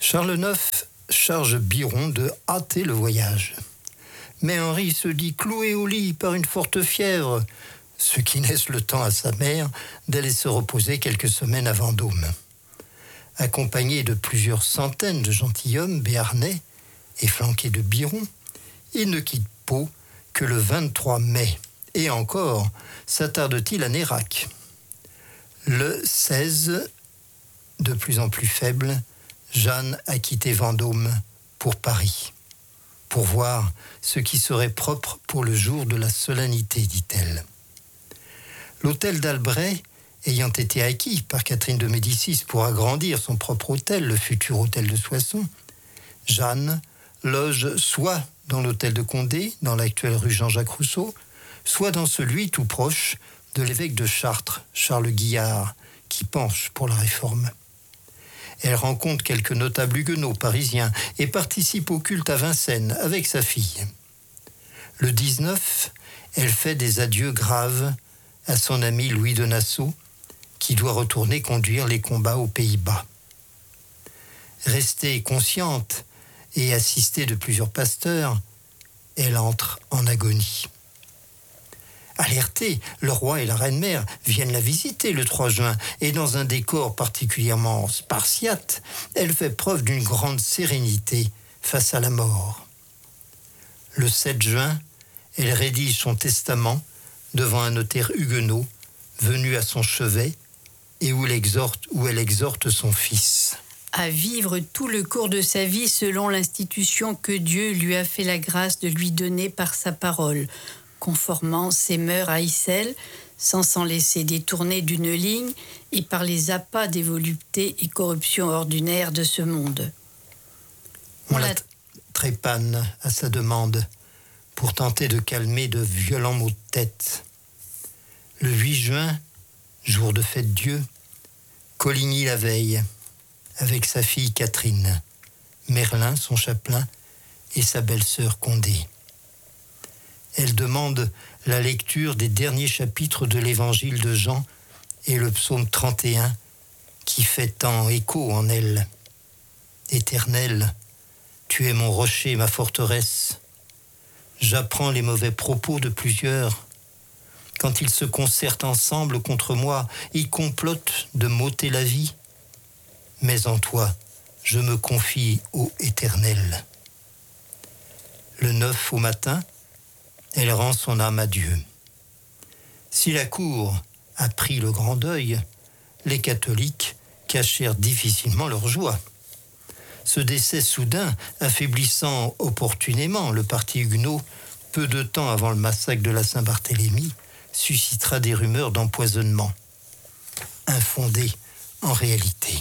Charles IX charge Biron de hâter le voyage. Mais Henri se dit cloué au lit par une forte fièvre, ce qui laisse le temps à sa mère d'aller se reposer quelques semaines à Vendôme. Accompagné de plusieurs centaines de gentilshommes béarnais et flanqué de Biron, il ne quitte Pau que le 23 mai. Et encore, s'attarde-t-il à Nérac. Le 16, de plus en plus faible, Jeanne a quitté Vendôme pour Paris, pour voir ce qui serait propre pour le jour de la solennité, dit-elle. L'hôtel d'Albret ayant été acquis par Catherine de Médicis pour agrandir son propre hôtel, le futur hôtel de Soissons, Jeanne loge soit dans l'hôtel de Condé, dans l'actuelle rue Jean-Jacques Rousseau, soit dans celui tout proche de l'évêque de Chartres, Charles Guillard, qui penche pour la réforme. Elle rencontre quelques notables huguenots parisiens et participe au culte à Vincennes avec sa fille. Le 19, elle fait des adieux graves à son ami Louis de Nassau, qui doit retourner conduire les combats aux Pays-Bas. Restée consciente et assistée de plusieurs pasteurs, elle entre en agonie. Alertés, le roi et la reine-mère viennent la visiter le 3 juin et dans un décor particulièrement spartiate, elle fait preuve d'une grande sérénité face à la mort. Le 7 juin, elle rédige son testament devant un notaire huguenot venu à son chevet et où elle exhorte son fils à vivre tout le cours de sa vie selon l'institution que Dieu lui a fait la grâce de lui donner par sa parole, conformant ses mœurs à Icelle, sans s'en laisser détourner d'une ligne et par les appâts des voluptés et corruptions ordinaires de ce monde. On la trépane à sa demande pour tenter de calmer de violents maux de tête. Le 8 juin, jour de fête Dieu, Coligny la veille, avec sa fille Catherine, Merlin, son chapelain, et sa belle-sœur Condé. Elle demande la lecture des derniers chapitres de l'évangile de Jean et le psaume 31 qui fait tant écho en elle. Éternel, tu es mon rocher, ma forteresse. J'apprends les mauvais propos de plusieurs. Quand ils se concertent ensemble contre moi, ils complotent de m'ôter la vie. Mais en toi, je me confie au Éternel. Le 9 au matin, elle rend son âme à Dieu. Si la cour a pris le grand deuil, les catholiques cachèrent difficilement leur joie. Ce décès soudain, affaiblissant opportunément le parti huguenot, peu de temps avant le massacre de la Saint-Barthélemy, suscitera des rumeurs d'empoisonnement, infondées en réalité.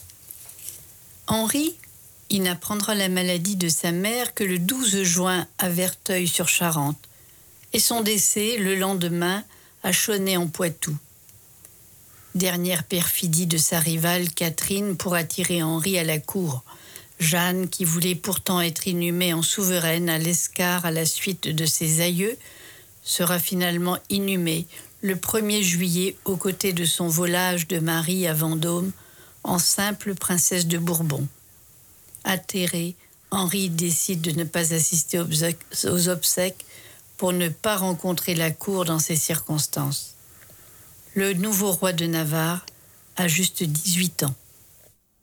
Henri, il n'apprendra la maladie de sa mère que le 12 juin à Verteuil-sur-Charente et son décès le lendemain à Chauny-en-Poitou. Dernière perfidie de sa rivale Catherine pour attirer Henri à la cour. Jeanne, qui voulait pourtant être inhumée en souveraine à l'Escar à la suite de ses aïeux, sera finalement inhumée le 1er juillet aux côtés de son volage de mari à Vendôme, en simple princesse de Bourbon. Atterré, Henri décide de ne pas assister aux obsèques pour ne pas rencontrer la cour dans ces circonstances. Le nouveau roi de Navarre a juste 18 ans.